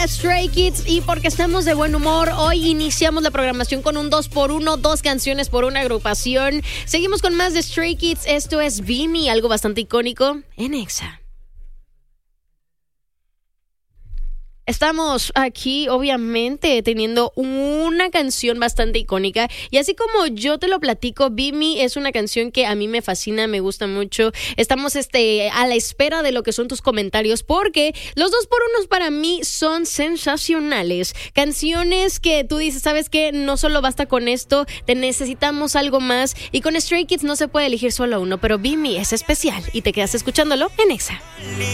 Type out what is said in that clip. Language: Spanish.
Stray Kids, y porque estamos de buen humor, hoy iniciamos la programación con un 2x1, 2 canciones por una agrupación. Seguimos con más de Stray Kids. Esto es Be Me, algo bastante icónico en Exa. Estamos aquí, obviamente, teniendo una canción bastante icónica. Y así como yo te lo platico, Be Me es una canción que a mí me fascina, me gusta mucho. Estamos a la espera de lo que son tus comentarios, porque los 2x1 para mí son sensacionales. Canciones que tú dices, ¿sabes qué? No solo basta con esto, te necesitamos algo más. Y con Stray Kids no se puede elegir solo uno, pero Be Me es especial y te quedas escuchándolo en Exa.